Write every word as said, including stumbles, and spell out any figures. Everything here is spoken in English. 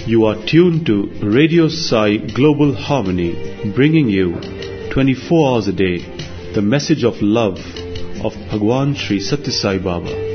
You are tuned to Radio Sai Global Harmony, bringing you twenty-four hours a day the message of love of Bhagwan Sri Satya Sai Baba.